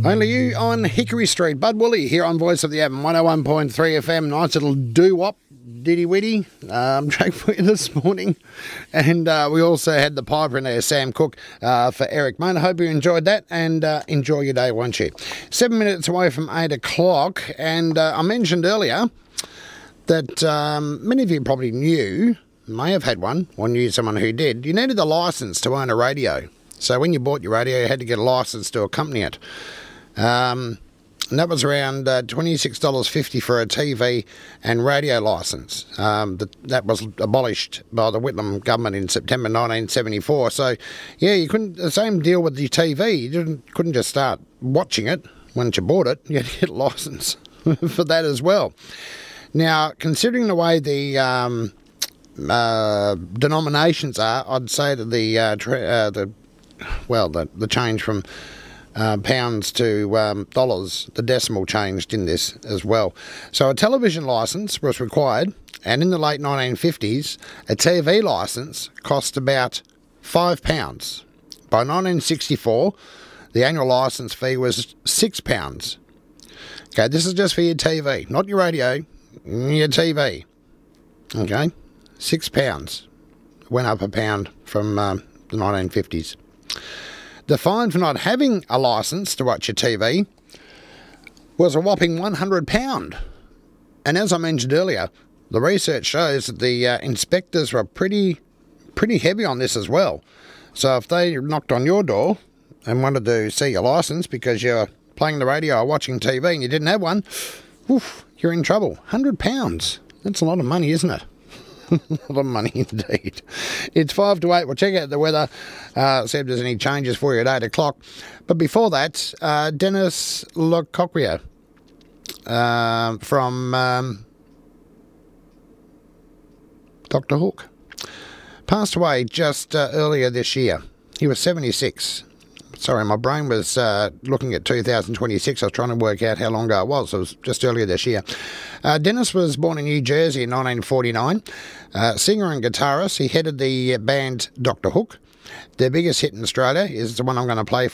Only You on Hickory Street. Bud Woolley here on Voice of the Avon, 101.3 FM. Nice little doo-wop, diddy-widdy track for you this morning. And we also had the piper in there, Sam Cooke, for Eric Mone. I hope you enjoyed that and enjoy your day, won't you? 7 minutes away from 8 o'clock. And I mentioned earlier that many of you probably may have had one or knew someone who did. You needed a licence to own a radio. So when you bought your radio, you had to get a licence to accompany it. And that was around $26.50 for a TV and radio licence. That was abolished by the Whitlam government in September 1974. So, yeah, you couldn't. The same deal with the TV. You couldn't just start watching it once you bought it. You had to get a licence for that as well. Now, considering the way the denominations are, I'd say that the change from pounds to dollars, the decimal changed in this as well. So a television licence was required, and in the late 1950s, a TV licence cost about £5. By 1964, the annual licence fee was £6. Okay, this is just for your TV, not your radio, your TV. Okay, £6. Went up a pound from the 1950s. The fine for not having a licence to watch your TV was a whopping £100. And as I mentioned earlier, the research shows that the inspectors were pretty heavy on this as well. So if they knocked on your door and wanted to see your licence because you're playing the radio or watching TV and you didn't have one, you're in trouble. £100. That's a lot of money, isn't it? A lot of money indeed. It's 5 to 8. We'll check out the weather, see if there's any changes for you at 8 o'clock. But before that, Dennis Locoquia from Dr. Hook passed away just earlier this year. He was 76. Sorry, my brain was looking at 2026. I was trying to work out how long ago it was. It was just earlier this year. Dennis was born in New Jersey in 1949. Singer and guitarist. He headed the band Dr. Hook. Their biggest hit in Australia is the one I'm going to play